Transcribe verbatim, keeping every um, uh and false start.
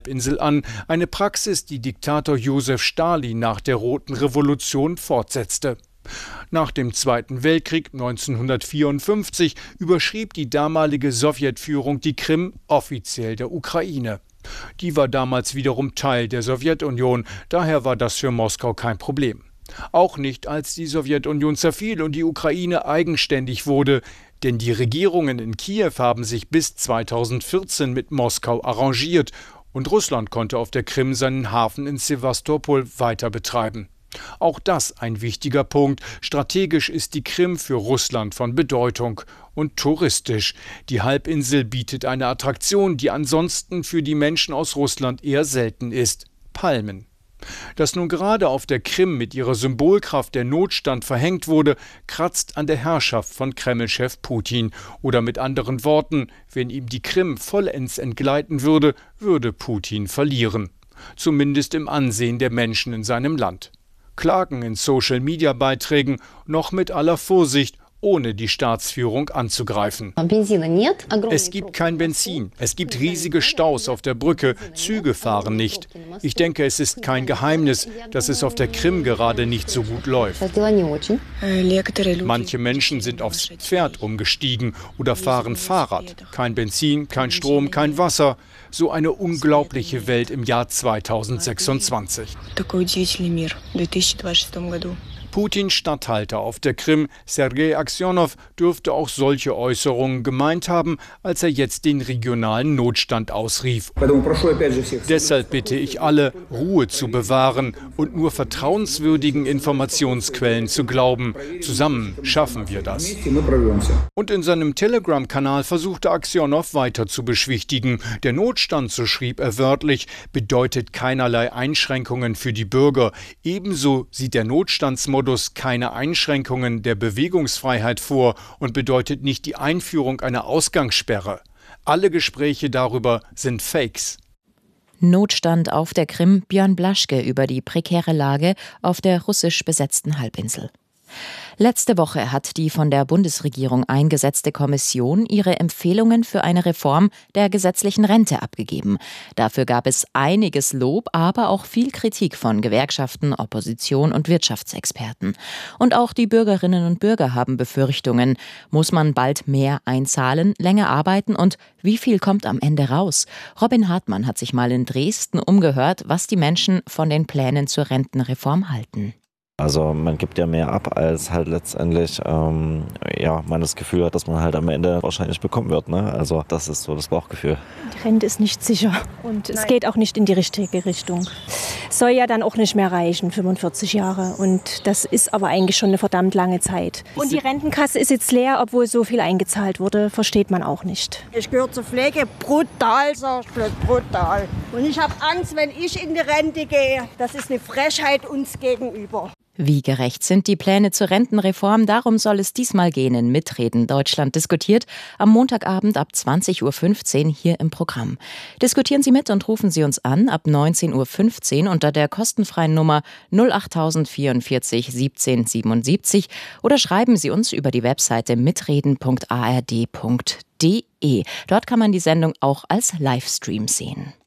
Insel an, eine Praxis, die Diktator Josef Stalin nach der Roten Revolution fortsetzte. Nach dem Zweiten Weltkrieg neunzehnhundertvierundfünfzig überschrieb die damalige Sowjetführung die Krim offiziell der Ukraine. Die war damals wiederum Teil der Sowjetunion, daher war das für Moskau kein Problem. Auch nicht, als die Sowjetunion zerfiel und die Ukraine eigenständig wurde, denn die Regierungen in Kiew haben sich bis zweitausendvierzehn mit Moskau arrangiert und Russland konnte auf der Krim seinen Hafen in Sewastopol weiter betreiben. Auch das ein wichtiger Punkt. Strategisch ist die Krim für Russland von Bedeutung und touristisch. Die Halbinsel bietet eine Attraktion, die ansonsten für die Menschen aus Russland eher selten ist: Palmen. Dass nun gerade auf der Krim mit ihrer Symbolkraft der Notstand verhängt wurde, kratzt an der Herrschaft von Kreml-Chef Putin. Oder mit anderen Worten, wenn ihm die Krim vollends entgleiten würde, würde Putin verlieren. Zumindest im Ansehen der Menschen in seinem Land. Klagen in Social-Media-Beiträgen noch mit aller Vorsicht, ohne die Staatsführung anzugreifen. Es gibt kein Benzin, es gibt riesige Staus auf der Brücke, Züge fahren nicht. Ich denke, es ist kein Geheimnis, dass es auf der Krim gerade nicht so gut läuft. Manche Menschen sind aufs Pferd umgestiegen oder fahren Fahrrad. Kein Benzin, kein Strom, kein Wasser. So eine unglaubliche Welt im Jahr zweitausendsechsundzwanzig. Putins Statthalter auf der Krim, Sergei Aksionow, dürfte auch solche Äußerungen gemeint haben, als er jetzt den regionalen Notstand ausrief. Deshalb bitte ich alle, Ruhe zu bewahren und nur vertrauenswürdigen Informationsquellen zu glauben. Zusammen schaffen wir das. Und in seinem Telegram-Kanal versuchte Aksionow weiter zu beschwichtigen. Der Notstand, so schrieb er wörtlich, bedeutet keinerlei Einschränkungen für die Bürger. Ebenso sieht der Notstandsmodus keine Einschränkungen der Bewegungsfreiheit vor und bedeutet nicht die Einführung einer Ausgangssperre. Alle Gespräche darüber sind Fakes. Notstand auf der Krim, Björn Blaschke über die prekäre Lage auf der russisch besetzten Halbinsel. Letzte Woche hat die von der Bundesregierung eingesetzte Kommission ihre Empfehlungen für eine Reform der gesetzlichen Rente abgegeben. Dafür gab es einiges Lob, aber auch viel Kritik von Gewerkschaften, Opposition und Wirtschaftsexperten. Und auch die Bürgerinnen und Bürger haben Befürchtungen. Muss man bald mehr einzahlen, länger arbeiten und wie viel kommt am Ende raus? Robin Hartmann hat sich mal in Dresden umgehört, was die Menschen von den Plänen zur Rentenreform halten. Also man gibt ja mehr ab, als halt letztendlich ähm, ja, man das Gefühl hat, dass man halt am Ende wahrscheinlich bekommen wird. Ne? Also das ist so das Bauchgefühl. Die Rente ist nicht sicher und es Nein. geht auch nicht in die richtige Richtung. Es soll ja dann auch nicht mehr reichen, fünfundvierzig Jahre. Und das ist aber eigentlich schon eine verdammt lange Zeit. Und die Rentenkasse ist jetzt leer, obwohl so viel eingezahlt wurde, versteht man auch nicht. Ich gehöre zur Pflege, brutal, sag ich bloß, brutal. Und ich habe Angst, wenn ich in die Rente gehe. Das ist eine Frechheit uns gegenüber. Wie gerecht sind die Pläne zur Rentenreform? Darum soll es diesmal gehen in Mitreden Deutschland diskutiert. Am Montagabend ab zwanzig Uhr fünfzehn hier im Programm. Diskutieren Sie mit und rufen Sie uns an ab neunzehn Uhr fünfzehn unter der kostenfreien Nummer null acht vierundvierzig siebzehn siebenundsiebzig oder schreiben Sie uns über die Webseite mitreden punkt a r d punkt d e. Dort kann man die Sendung auch als Livestream sehen.